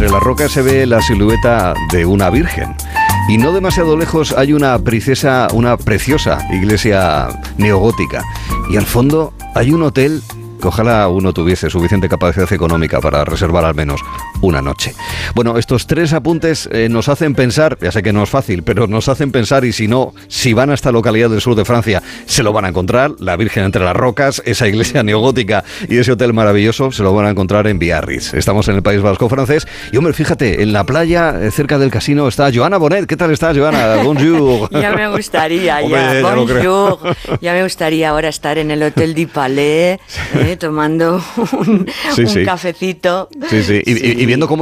entre las rocas se ve la silueta de una virgen. Y no demasiado lejos hay una preciosa iglesia neogótica. Y al fondo hay un hotel que ojalá uno tuviese suficiente capacidad económica para reservar al menos una noche. Bueno, estos tres apuntes nos hacen pensar, ya sé que no es fácil, pero nos hacen pensar, y si no, si van a esta localidad del sur de Francia, se lo van a encontrar, la Virgen entre las rocas, esa iglesia neogótica y ese hotel maravilloso, se lo van a encontrar en Biarritz. Estamos en el País Vasco francés, y hombre, fíjate, en la playa, cerca del casino, está Joana Bonet. ¿Qué tal estás, Joana? Bonjour. Ya me gustaría, Hombre, ya, bonjour. Ya me gustaría ahora estar en el Hotel du Palais, tomando un cafecito. Sí. Y viendo cómo